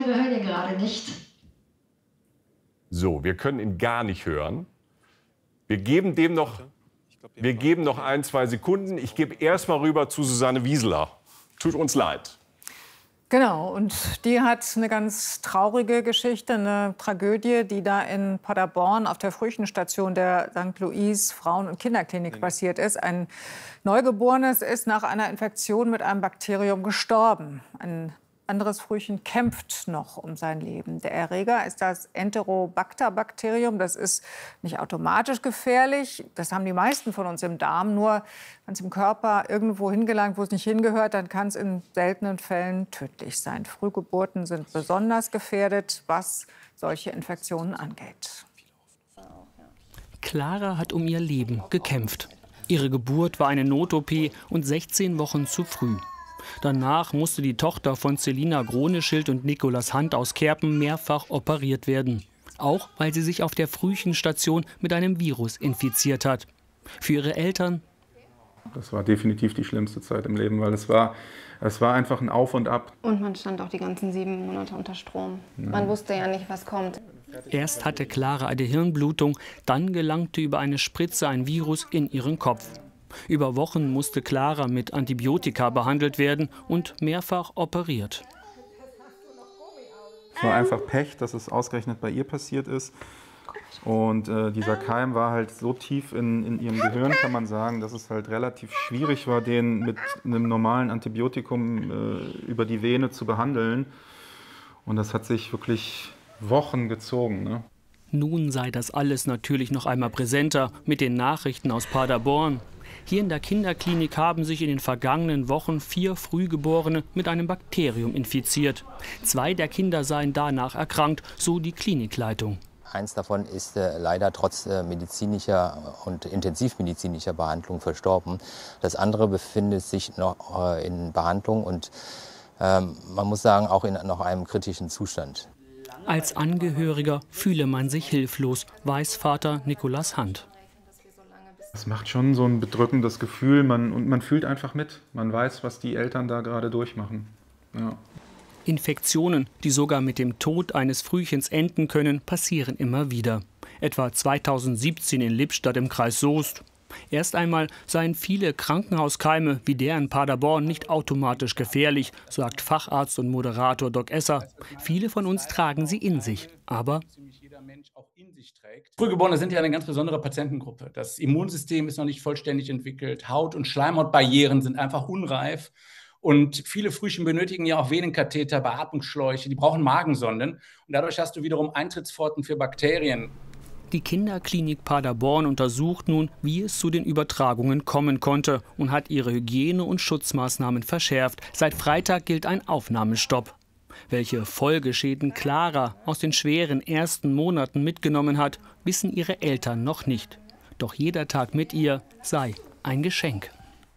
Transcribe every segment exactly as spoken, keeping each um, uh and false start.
Wir hören ihn gerade nicht. So, wir können ihn gar nicht hören. Wir geben dem noch, wir geben noch ein, zwei Sekunden. Ich gebe erst mal rüber zu Susanne Wieseler. Tut uns leid. Genau, und die hat eine ganz traurige Geschichte, eine Tragödie, die da in Paderborn auf der Frühchenstation der Sankt Louis Frauen- und Kinderklinik passiert ist. Ein Neugeborenes ist nach einer Infektion mit einem Bakterium gestorben. Ein anderes Frühchen kämpft noch um sein Leben. Der Erreger ist das Enterobacter-Bakterium. Das ist nicht automatisch gefährlich. Das haben die meisten von uns im Darm. Nur wenn es im Körper irgendwo hingelangt, wo es nicht hingehört, dann kann es in seltenen Fällen tödlich sein. Frühgeburten sind besonders gefährdet, was solche Infektionen angeht. Clara hat um ihr Leben gekämpft. Ihre Geburt war eine Not-O P und sechzehn Wochen zu früh. Danach musste die Tochter von Selina Groneschild und Nikolas Hand aus Kerpen mehrfach operiert werden. Auch weil sie sich auf der Frühchenstation mit einem Virus infiziert hat. Für ihre Eltern? Das war definitiv die schlimmste Zeit im Leben, weil es war, es war einfach ein Auf und Ab. Und man stand auch die ganzen sieben Monate unter Strom. Man wusste ja nicht, was kommt. Erst hatte Clara eine Hirnblutung, dann gelangte über eine Spritze ein Virus in ihren Kopf. Über Wochen musste Clara mit Antibiotika behandelt werden und mehrfach operiert. Es war einfach Pech, dass es ausgerechnet bei ihr passiert ist. Und äh, dieser Keim war halt so tief in, in ihrem Gehirn, kann man sagen, dass es halt relativ schwierig war, den mit einem normalen Antibiotikum äh, über die Vene zu behandeln. Und das hat sich wirklich Wochen gezogen, ne? Nun sei das alles natürlich noch einmal präsenter mit den Nachrichten aus Paderborn. Hier in der Kinderklinik haben sich in den vergangenen Wochen vier Frühgeborene mit einem Bakterium infiziert. Zwei der Kinder seien danach erkrankt, so die Klinikleitung. Eins davon ist äh, leider trotz äh, medizinischer und intensivmedizinischer Behandlung verstorben. Das andere befindet sich noch äh, in Behandlung und ähm, man muss sagen, auch in noch einem kritischen Zustand. Als Angehöriger fühle man sich hilflos, weiß Vater Nikolas Hand. Es macht schon so ein bedrückendes Gefühl, man, und man fühlt einfach mit. Man weiß, was die Eltern da gerade durchmachen. Ja. Infektionen, die sogar mit dem Tod eines Frühchens enden können, passieren immer wieder. Etwa zweitausendsiebzehn in Lippstadt im Kreis Soest. Erst einmal seien viele Krankenhauskeime wie der in Paderborn nicht automatisch gefährlich, sagt Facharzt und Moderator Doc Esser. Viele von uns tragen sie in sich, aber Frühgeborene sind ja eine ganz besondere Patientengruppe. Das Immunsystem ist noch nicht vollständig entwickelt. Haut- und Schleimhautbarrieren sind einfach unreif. Und viele Frühchen benötigen ja auch Venenkatheter, Beatmungsschläuche, die brauchen Magensonden. Und dadurch hast du wiederum Eintrittspforten für Bakterien. Die Kinderklinik Paderborn untersucht nun, wie es zu den Übertragungen kommen konnte und hat ihre Hygiene- und Schutzmaßnahmen verschärft. Seit Freitag gilt ein Aufnahmestopp. Welche Folgeschäden Clara aus den schweren ersten Monaten mitgenommen hat, wissen ihre Eltern noch nicht. Doch jeder Tag mit ihr sei ein Geschenk.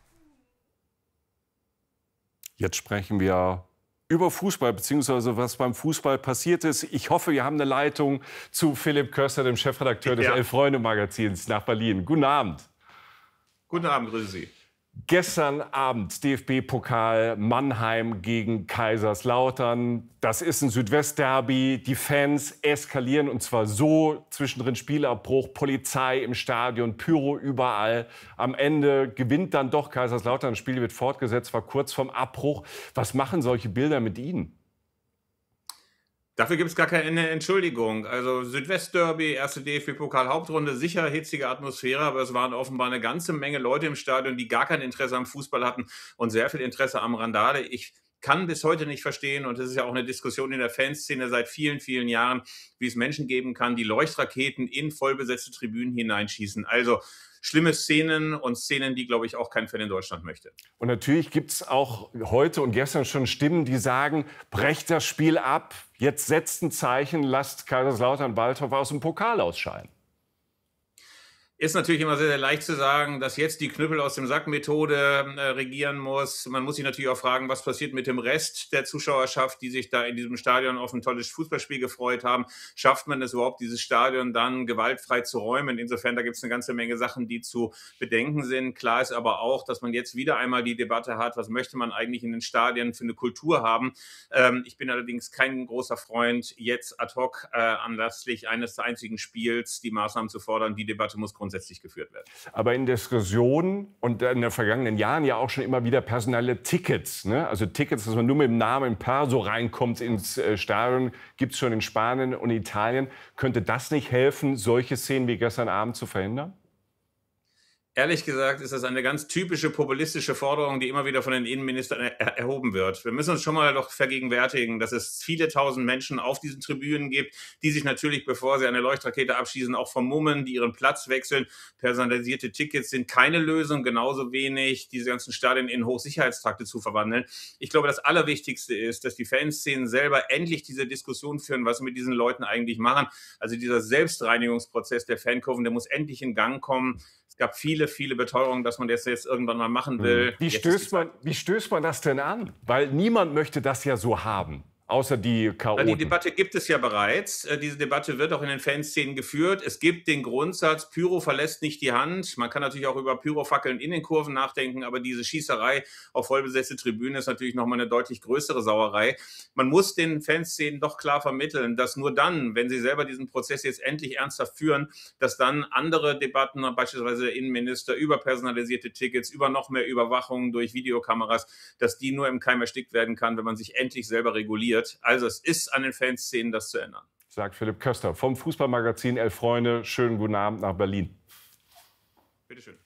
Jetzt sprechen wir über Fußball, beziehungsweise was beim Fußball passiert ist. Ich hoffe, wir haben eine Leitung zu Philipp Köster, dem Chefredakteur des Ja. Elf-Freunde-Magazins nach Berlin. Guten Abend. Guten Abend, grüße Sie. Gestern Abend D F B-Pokal Mannheim gegen Kaiserslautern. Das ist ein Südwest-Derby. Die Fans eskalieren und zwar so, zwischendrin Spielabbruch, Polizei im Stadion, Pyro überall. Am Ende gewinnt dann doch Kaiserslautern. Das Spiel wird fortgesetzt, war kurz vorm Abbruch. Was machen solche Bilder mit Ihnen? Dafür gibt es gar keine Entschuldigung. Also Südwest-Derby, erste D F B-Pokal-Hauptrunde, sicher hitzige Atmosphäre, aber es waren offenbar eine ganze Menge Leute im Stadion, die gar kein Interesse am Fußball hatten und sehr viel Interesse am Randale. Ich kann bis heute nicht verstehen, und das ist ja auch eine Diskussion in der Fanszene seit vielen, vielen Jahren, wie es Menschen geben kann, die Leuchtraketen in vollbesetzte Tribünen hineinschießen. Also schlimme Szenen und Szenen, die, glaube ich, auch kein Fan in Deutschland möchte. Und natürlich gibt es auch heute und gestern schon Stimmen, die sagen, brecht das Spiel ab, jetzt setzt ein Zeichen, lasst Kaiserslautern Waldhof aus dem Pokal ausscheiden. Ist natürlich immer sehr, sehr leicht zu sagen, dass jetzt die Knüppel aus dem Sack-Methode äh, regieren muss. Man muss sich natürlich auch fragen, was passiert mit dem Rest der Zuschauerschaft, die sich da in diesem Stadion auf ein tolles Fußballspiel gefreut haben. Schafft man es überhaupt, dieses Stadion dann gewaltfrei zu räumen? Insofern, da gibt es eine ganze Menge Sachen, die zu bedenken sind. Klar ist aber auch, dass man jetzt wieder einmal die Debatte hat, was möchte man eigentlich in den Stadien für eine Kultur haben. Ähm, ich bin allerdings kein großer Freund, jetzt ad hoc äh, anlässlich eines einzigen Spiels die Maßnahmen zu fordern. Die Debatte muss grundsätzlich geführt werden. Aber in Diskussionen und in den vergangenen Jahren ja auch schon immer wieder personelle Tickets. Ne? Also Tickets, dass man nur mit dem Namen Perso reinkommt ins äh, Stadion, gibt es schon in Spanien und Italien. Könnte das nicht helfen, solche Szenen wie gestern Abend zu verhindern? Ehrlich gesagt ist das eine ganz typische populistische Forderung, die immer wieder von den Innenministern er erhoben wird. Wir müssen uns schon mal doch vergegenwärtigen, dass es viele tausend Menschen auf diesen Tribünen gibt, die sich natürlich, bevor sie eine Leuchtrakete abschießen, auch vermummen, die ihren Platz wechseln. Personalisierte Tickets sind keine Lösung, genauso wenig diese ganzen Stadien in Hochsicherheitstrakte zu verwandeln. Ich glaube, das Allerwichtigste ist, dass die Fanszenen selber endlich diese Diskussion führen, was sie mit diesen Leuten eigentlich machen. Also dieser Selbstreinigungsprozess der Fankurven, der muss endlich in Gang kommen. Es gab viele, viele Beteuerungen, dass man das jetzt irgendwann mal machen will. Wie stößt man, wie stößt man das denn an? Weil niemand möchte das ja so haben. Außer die Chaoten. Die Debatte gibt es ja bereits. Diese Debatte wird auch in den Fanszenen geführt. Es gibt den Grundsatz, Pyro verlässt nicht die Hand. Man kann natürlich auch über Pyrofackeln in den Kurven nachdenken, aber diese Schießerei auf vollbesetzte Tribüne ist natürlich noch mal eine deutlich größere Sauerei. Man muss den Fanszenen doch klar vermitteln, dass nur dann, wenn sie selber diesen Prozess jetzt endlich ernsthaft führen, dass dann andere Debatten, beispielsweise der Innenminister, über personalisierte Tickets, über noch mehr Überwachung durch Videokameras, dass die nur im Keim erstickt werden kann, wenn man sich endlich selber reguliert. Also es ist an den Fanszenen, das zu ändern. Sagt Philipp Köster vom Fußballmagazin Elf Freunde. Schönen guten Abend nach Berlin. Bitte schön.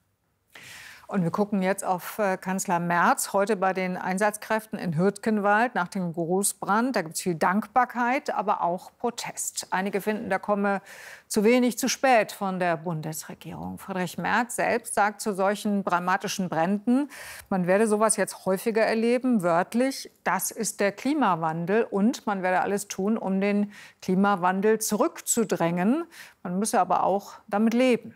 Und wir gucken jetzt auf äh, Kanzler Merz, heute bei den Einsatzkräften in Hürtgenwald nach dem Großbrand. Da gibt es viel Dankbarkeit, aber auch Protest. Einige finden, da komme zu wenig, zu spät von der Bundesregierung. Friedrich Merz selbst sagt zu solchen dramatischen Bränden, man werde sowas jetzt häufiger erleben, wörtlich, das ist der Klimawandel. Und man werde alles tun, um den Klimawandel zurückzudrängen. Man müsse aber auch damit leben.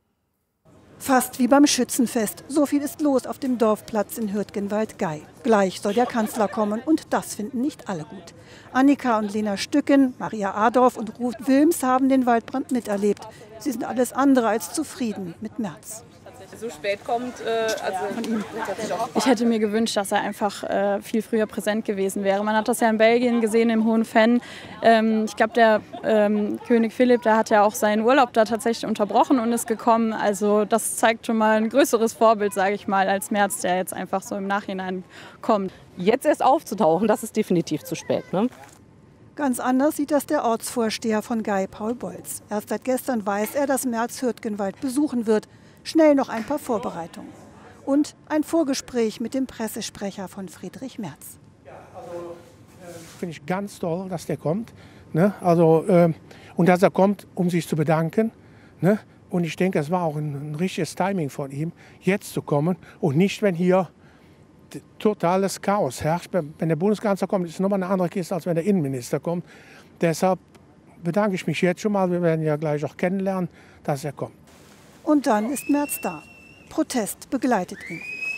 Fast wie beim Schützenfest. So viel ist los auf dem Dorfplatz in Hürtgenwald-Gei. Gleich soll der Kanzler kommen und das finden nicht alle gut. Annika und Lena Stücken, Maria Adorf und Ruth Wilms haben den Waldbrand miterlebt. Sie sind alles andere als zufrieden mit Merz. So spät kommt, äh, also von ihm. Ich hätte mir gewünscht, dass er einfach äh, viel früher präsent gewesen wäre. Man hat das ja in Belgien gesehen, im Hohen Venn. Ähm, ich glaube, der ähm, König Philipp, der hat ja auch seinen Urlaub da tatsächlich unterbrochen und ist gekommen. Also das zeigt schon mal ein größeres Vorbild, sage ich mal, als Merz, der jetzt einfach so im Nachhinein kommt. Jetzt erst aufzutauchen, das ist definitiv zu spät, ne? Ganz anders sieht das der Ortsvorsteher von Gei, Paul Bolz. Erst seit gestern weiß er, dass Merz Hürtgenwald besuchen wird. Schnell noch ein paar Vorbereitungen. Und ein Vorgespräch mit dem Pressesprecher von Friedrich Merz. Also, äh, finde ich ganz toll, dass der kommt. Ne? Also, äh, und dass er kommt, um sich zu bedanken. Ne? Und ich denke, es war auch ein, ein richtiges Timing von ihm, jetzt zu kommen. Und nicht, wenn hier totales Chaos herrscht. Wenn der Bundeskanzler kommt, ist es nochmal eine andere Kiste, als wenn der Innenminister kommt. Deshalb bedanke ich mich jetzt schon mal. Wir werden ja gleich auch kennenlernen, dass er kommt. Und dann ist Merz da. Protest begleitet ihn.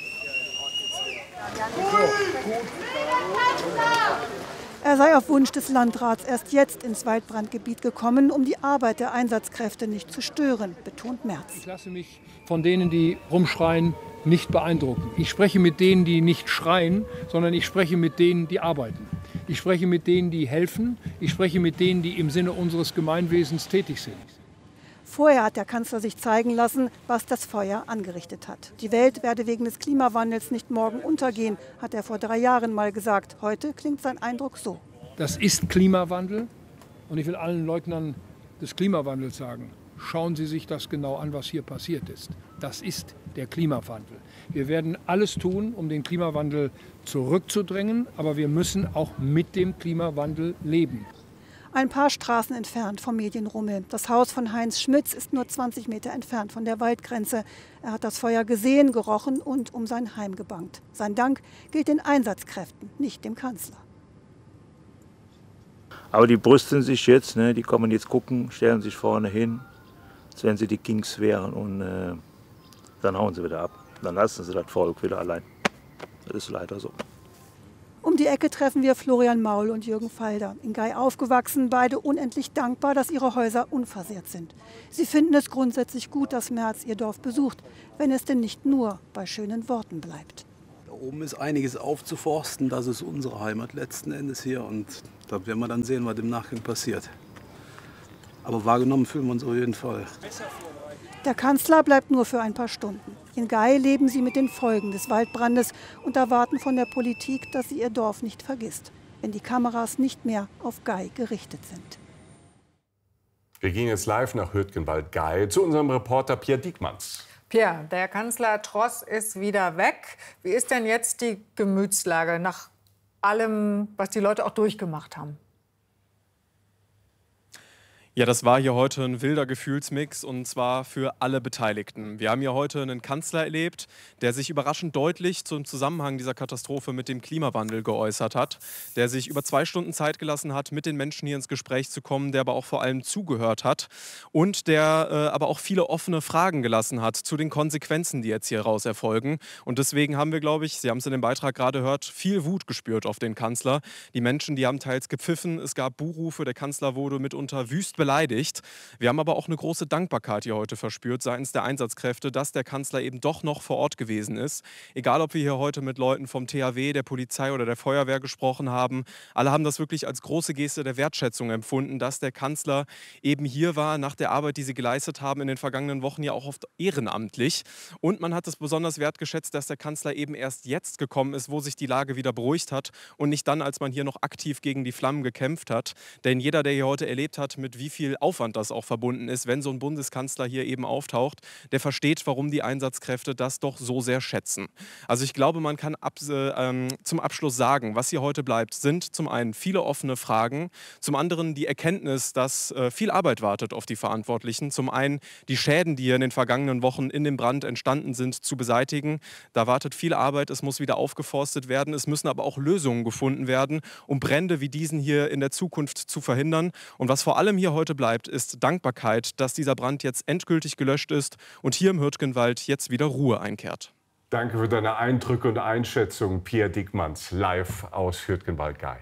Er sei auf Wunsch des Landrats erst jetzt ins Waldbrandgebiet gekommen, um die Arbeit der Einsatzkräfte nicht zu stören, betont Merz. Ich lasse mich von denen, die rumschreien, nicht beeindrucken. Ich spreche mit denen, die nicht schreien, sondern ich spreche mit denen, die arbeiten. Ich spreche mit denen, die helfen. Ich spreche mit denen, die im Sinne unseres Gemeinwesens tätig sind. Vorher hat der Kanzler sich zeigen lassen, was das Feuer angerichtet hat. Die Welt werde wegen des Klimawandels nicht morgen untergehen, hat er vor drei Jahren mal gesagt. Heute klingt sein Eindruck so. Das ist Klimawandel. Und ich will allen Leugnern des Klimawandels sagen, schauen Sie sich das genau an, was hier passiert ist. Das ist der Klimawandel. Wir werden alles tun, um den Klimawandel zurückzudrängen, aber wir müssen auch mit dem Klimawandel leben. Ein paar Straßen entfernt vom Medienrummel. Das Haus von Heinz Schmitz ist nur zwanzig Meter entfernt von der Waldgrenze. Er hat das Feuer gesehen, gerochen und um sein Heim gebangt. Sein Dank gilt den Einsatzkräften, nicht dem Kanzler. Aber die brüsten sich jetzt, ne? Die kommen jetzt gucken, stellen sich vorne hin, als wenn sie die Kings wären und äh, dann hauen sie wieder ab. Dann lassen sie das Volk wieder allein. Das ist leider so. Um die Ecke treffen wir Florian Maul und Jürgen Falder. In Gei aufgewachsen, beide unendlich dankbar, dass ihre Häuser unversehrt sind. Sie finden es grundsätzlich gut, dass Merz ihr Dorf besucht, wenn es denn nicht nur bei schönen Worten bleibt. Da oben ist einiges aufzuforsten, das ist unsere Heimat letzten Endes hier und da werden wir dann sehen, was im Nachgang passiert. Aber wahrgenommen fühlen wir uns auf jeden Fall. Der Kanzler bleibt nur für ein paar Stunden. In Gei leben sie mit den Folgen des Waldbrandes und erwarten von der Politik, dass sie ihr Dorf nicht vergisst, wenn die Kameras nicht mehr auf Gei gerichtet sind. Wir gehen jetzt live nach Hürtgenwald-Gei zu unserem Reporter Pierre Diekmanns. Pierre, der Kanzler Tross ist wieder weg. Wie ist denn jetzt die Gemütslage nach allem, was die Leute auch durchgemacht haben? Ja, das war hier heute ein wilder Gefühlsmix und zwar für alle Beteiligten. Wir haben hier heute einen Kanzler erlebt, der sich überraschend deutlich zum Zusammenhang dieser Katastrophe mit dem Klimawandel geäußert hat, der sich über zwei Stunden Zeit gelassen hat, mit den Menschen hier ins Gespräch zu kommen, der aber auch vor allem zugehört hat und der äh, aber auch viele offene Fragen gelassen hat zu den Konsequenzen, die jetzt hier raus erfolgen. Und deswegen haben wir, glaube ich, Sie haben es in dem Beitrag gerade gehört, viel Wut gespürt auf den Kanzler. Die Menschen, die haben teils gepfiffen, es gab Buhrufe, der Kanzler wurde mitunter wüst beleidigt. Wir haben aber auch eine große Dankbarkeit hier heute verspürt seitens der Einsatzkräfte, dass der Kanzler eben doch noch vor Ort gewesen ist. Egal, ob wir hier heute mit Leuten vom T H W, der Polizei oder der Feuerwehr gesprochen haben, alle haben das wirklich als große Geste der Wertschätzung empfunden, dass der Kanzler eben hier war, nach der Arbeit, die sie geleistet haben in den vergangenen Wochen, ja auch oft ehrenamtlich. Und man hat es besonders wertgeschätzt, dass der Kanzler eben erst jetzt gekommen ist, wo sich die Lage wieder beruhigt hat und nicht dann, als man hier noch aktiv gegen die Flammen gekämpft hat. Denn jeder, der hier heute erlebt hat, mit wie viel Aufwand das auch verbunden ist, wenn so ein Bundeskanzler hier eben auftaucht, der versteht, warum die Einsatzkräfte das doch so sehr schätzen. Also ich glaube, man kann ab, äh, ähm, zum Abschluss sagen, was hier heute bleibt, sind zum einen viele offene Fragen, zum anderen die Erkenntnis, dass äh, viel Arbeit wartet auf die Verantwortlichen, zum einen die Schäden, die hier in den vergangenen Wochen in dem Brand entstanden sind, zu beseitigen. Da wartet viel Arbeit, es muss wieder aufgeforstet werden, es müssen aber auch Lösungen gefunden werden, um Brände wie diesen hier in der Zukunft zu verhindern. Und was vor allem hier heute bleibt, ist Dankbarkeit, dass dieser Brand jetzt endgültig gelöscht ist und hier im Hürtgenwald jetzt wieder Ruhe einkehrt. Danke für deine Eindrücke und Einschätzungen, Pierre Diekmanns, live aus Hürtgenwald-Gei.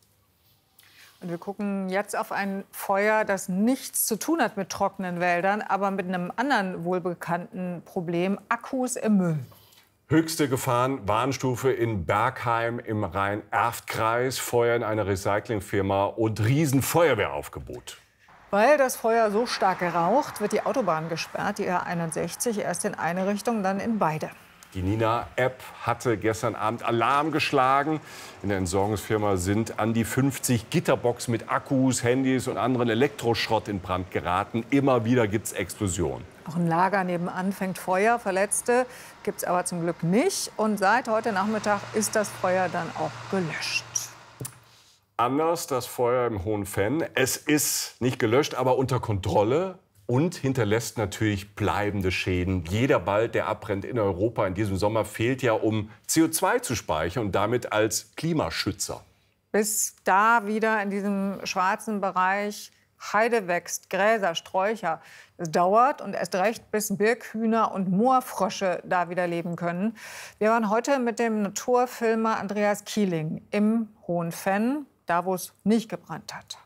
Und wir gucken jetzt auf ein Feuer, das nichts zu tun hat mit trockenen Wäldern, aber mit einem anderen wohlbekannten Problem: Akkus im Müll. Höchste Gefahrenwarnstufe in Bergheim im Rhein-Erft-Kreis. Feuer in einer Recyclingfirma und Riesenfeuerwehraufgebot. Weil das Feuer so stark raucht, wird die Autobahn gesperrt, die R einundsechzig, erst in eine Richtung, dann in beide. Die Nina-App hatte gestern Abend Alarm geschlagen. In der Entsorgungsfirma sind an die fünfzig Gitterboxen mit Akkus, Handys und anderen Elektroschrott in Brand geraten. Immer wieder gibt es Explosionen. Auch ein Lager nebenan fängt Feuer. Verletzte gibt es aber zum Glück nicht. Und seit heute Nachmittag ist das Feuer dann auch gelöscht. Anders das Feuer im Hohenfenn. Es ist nicht gelöscht, aber unter Kontrolle und hinterlässt natürlich bleibende Schäden. Jeder Wald, der abbrennt in Europa in diesem Sommer, fehlt ja, um C O zwei zu speichern und damit als Klimaschützer. Bis da wieder in diesem schwarzen Bereich Heide wächst, Gräser, Sträucher. Es dauert und erst recht, bis Birkhühner und Moorfrösche da wieder leben können. Wir waren heute mit dem Naturfilmer Andreas Kieling im Hohenfenn, da wo es nicht gebrannt hat.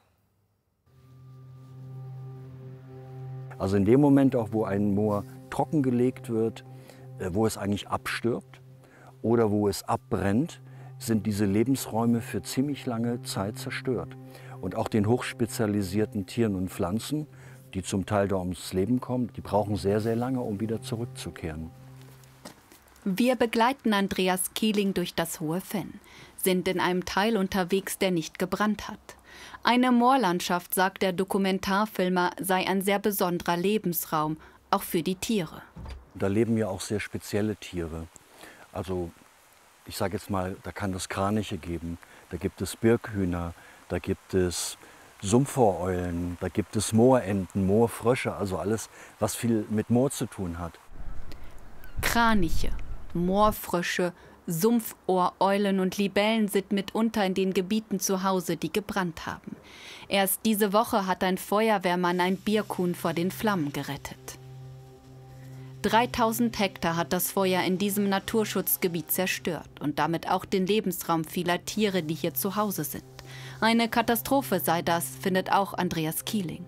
Also in dem Moment auch, wo ein Moor trockengelegt wird, wo es eigentlich abstirbt oder wo es abbrennt, sind diese Lebensräume für ziemlich lange Zeit zerstört. Und auch den hochspezialisierten Tieren und Pflanzen, die zum Teil da ums Leben kommen, die brauchen sehr, sehr lange, um wieder zurückzukehren. Wir begleiten Andreas Kieling durch das Hohenfenn, sind in einem Teil unterwegs, der nicht gebrannt hat. Eine Moorlandschaft, sagt der Dokumentarfilmer, sei ein sehr besonderer Lebensraum, auch für die Tiere. Da leben ja auch sehr spezielle Tiere. Also ich sage jetzt mal, da kann es Kraniche geben, da gibt es Birkhühner, da gibt es Sumpfohreulen, da gibt es Moorenten, Moorfrösche, also alles, was viel mit Moor zu tun hat. Kraniche, Moorfrösche, Sumpfohreulen und Libellen sind mitunter in den Gebieten zu Hause, die gebrannt haben. Erst diese Woche hat ein Feuerwehrmann ein Birkhuhn vor den Flammen gerettet. dreitausend Hektar hat das Feuer in diesem Naturschutzgebiet zerstört und damit auch den Lebensraum vieler Tiere, die hier zu Hause sind. Eine Katastrophe sei das, findet auch Andreas Kieling.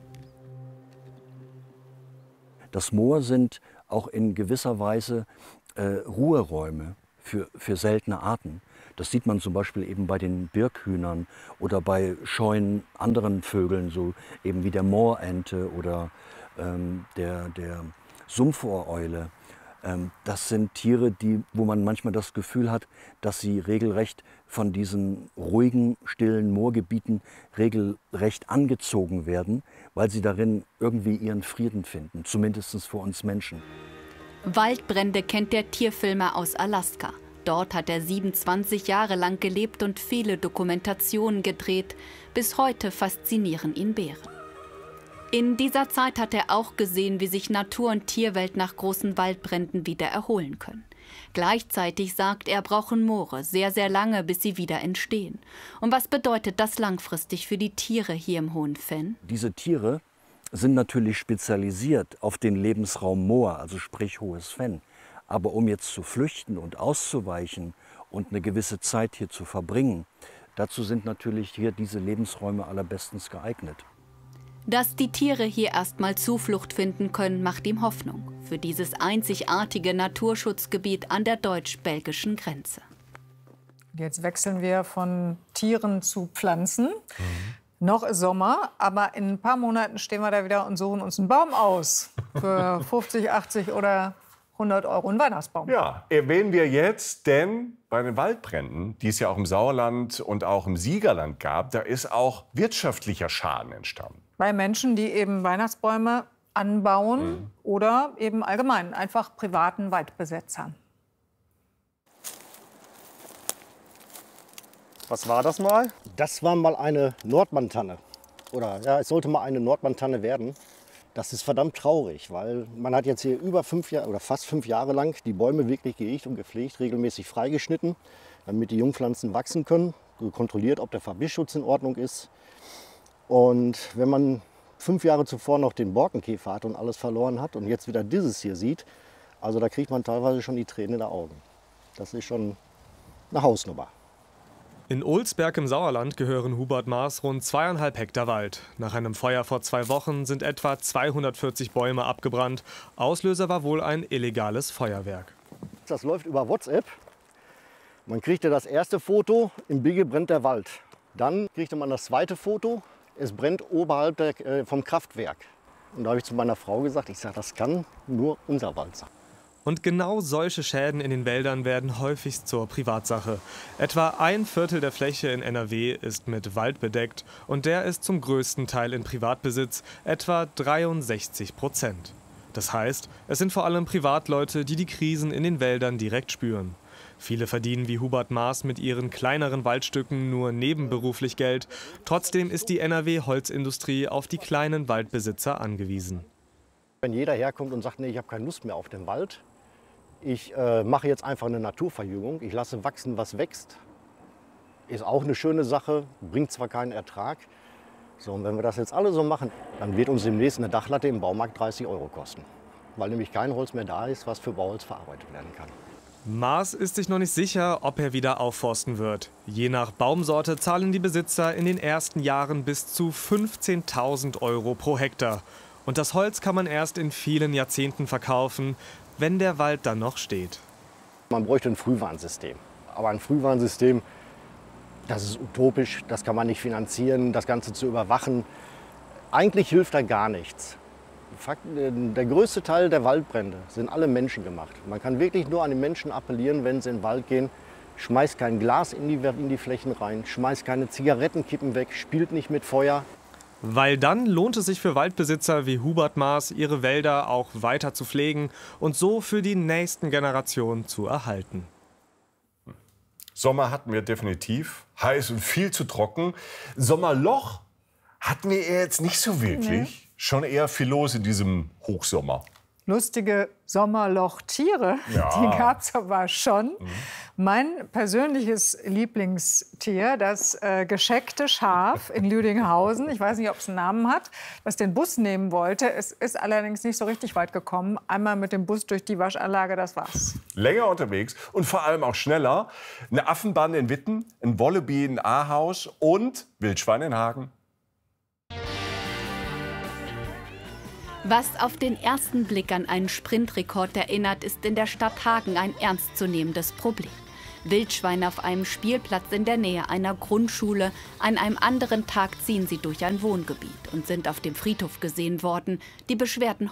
Das Moor sind auch in gewisser Weise äh, Ruheräume für, für seltene Arten. Das sieht man zum Beispiel eben bei den Birkhühnern oder bei scheuen anderen Vögeln, so eben wie der Moorente oder ähm, der, der Sumpfohreule. Ähm, das sind Tiere, die, wo man manchmal das Gefühl hat, dass sie regelrecht von diesen ruhigen, stillen Moorgebieten regelrecht angezogen werden, weil sie darin irgendwie ihren Frieden finden, zumindest für uns Menschen. Waldbrände kennt der Tierfilmer aus Alaska. Dort hat er siebenundzwanzig Jahre lang gelebt und viele Dokumentationen gedreht. Bis heute faszinieren ihn Bären. In dieser Zeit hat er auch gesehen, wie sich Natur und Tierwelt nach großen Waldbränden wieder erholen können. Gleichzeitig sagt er, brauchen Moore sehr, sehr lange, bis sie wieder entstehen. Und was bedeutet das langfristig für die Tiere hier im Hohen Venn? Diese Tiere sind natürlich spezialisiert auf den Lebensraum Moor, also sprich Hohes Venn. Aber um jetzt zu flüchten und auszuweichen und eine gewisse Zeit hier zu verbringen, dazu sind natürlich hier diese Lebensräume allerbestens geeignet. Dass die Tiere hier erstmal Zuflucht finden können, macht ihm Hoffnung für dieses einzigartige Naturschutzgebiet an der deutsch-belgischen Grenze. Jetzt wechseln wir von Tieren zu Pflanzen. Mhm. Noch ist Sommer, aber in ein paar Monaten stehen wir da wieder und suchen uns einen Baum aus. Für fünfzig, achtzig oder hundert Euro einen Weihnachtsbaum. Ja, erwähnen wir jetzt, denn bei den Waldbränden, die es ja auch im Sauerland und auch im Siegerland gab, da ist auch wirtschaftlicher Schaden entstanden. Bei Menschen, die eben Weihnachtsbäume anbauen mhm. oder eben allgemein einfach privaten Waldbesitzern. Was war das mal? Das war mal eine Nordmantanne. Oder ja, es sollte mal eine Nordmantanne werden. Das ist verdammt traurig, weil man hat jetzt hier über fünf Jahre oder fast fünf Jahre lang die Bäume wirklich gehegt und gepflegt, regelmäßig freigeschnitten, damit die Jungpflanzen wachsen können, kontrolliert, ob der Verbissschutz in Ordnung ist. Und wenn man fünf Jahre zuvor noch den Borkenkäfer hat und alles verloren hat und jetzt wieder dieses hier sieht, also da kriegt man teilweise schon die Tränen in den Augen. Das ist schon eine Hausnummer. In Olsberg im Sauerland gehören Hubert Maas rund zweieinhalb Hektar Wald. Nach einem Feuer vor zwei Wochen sind etwa zweihundertvierzig Bäume abgebrannt. Auslöser war wohl ein illegales Feuerwerk. Das läuft über WhatsApp. Man kriegte das erste Foto, im Bigge brennt der Wald. Dann kriegte man das zweite Foto, es brennt oberhalb der, äh, vom Kraftwerk. Und da habe ich zu meiner Frau gesagt, ich sage, das kann nur unser Wald sein. Und genau solche Schäden in den Wäldern werden häufigst zur Privatsache. Etwa ein Viertel der Fläche in N R W ist mit Wald bedeckt und der ist zum größten Teil in Privatbesitz, etwa dreiundsechzig Prozent. Das heißt, es sind vor allem Privatleute, die die Krisen in den Wäldern direkt spüren. Viele verdienen wie Hubert Maas mit ihren kleineren Waldstücken nur nebenberuflich Geld. Trotzdem ist die N R W-Holzindustrie auf die kleinen Waldbesitzer angewiesen. Wenn jeder herkommt und sagt, nee, ich habe keine Lust mehr auf den Wald, ich äh, mache jetzt einfach eine Naturverjüngung, ich lasse wachsen, was wächst, ist auch eine schöne Sache, bringt zwar keinen Ertrag. So, und wenn wir das jetzt alle so machen, dann wird uns demnächst eine Dachlatte im Baumarkt dreißig Euro kosten. Weil nämlich kein Holz mehr da ist, was für Bauholz verarbeitet werden kann. Maas ist sich noch nicht sicher, ob er wieder aufforsten wird. Je nach Baumsorte zahlen die Besitzer in den ersten Jahren bis zu fünfzehntausend Euro pro Hektar. Und das Holz kann man erst in vielen Jahrzehnten verkaufen, wenn der Wald dann noch steht. Man bräuchte ein Frühwarnsystem. Aber ein Frühwarnsystem, das ist utopisch, das kann man nicht finanzieren, das Ganze zu überwachen. Eigentlich hilft da gar nichts. Fakt, der größte Teil der Waldbrände sind alle menschengemacht. Man kann wirklich nur an die Menschen appellieren, wenn sie in den Wald gehen. Schmeißt kein Glas in die, in die Flächen rein, schmeißt keine Zigarettenkippen weg, spielt nicht mit Feuer. Weil dann lohnt es sich für Waldbesitzer wie Hubert Maas, ihre Wälder auch weiter zu pflegen und so für die nächsten Generationen zu erhalten. Sommer hatten wir definitiv, heiß und viel zu trocken. Sommerloch hatten wir jetzt nicht so wirklich. Nee. Schon eher viel los in diesem Hochsommer. Lustige Sommerlochtiere, ja. Die gab es aber schon. Mhm. Mein persönliches Lieblingstier, das äh, gescheckte Schaf in Lüdinghausen, ich weiß nicht, ob es einen Namen hat, das den Bus nehmen wollte. Es ist allerdings nicht so richtig weit gekommen. Einmal mit dem Bus durch die Waschanlage, das war's. Länger unterwegs und vor allem auch schneller. Eine Affenbande in Witten, ein Wallaby in Ahaus und Wildschwein in Hagen. Was auf den ersten Blick an einen Sprintrekord erinnert, ist in der Stadt Hagen ein ernstzunehmendes Problem. Wildschweine auf einem Spielplatz in der Nähe einer Grundschule. An einem anderen Tag ziehen sie durch ein Wohngebiet und sind auf dem Friedhof gesehen worden. Die Beschwerden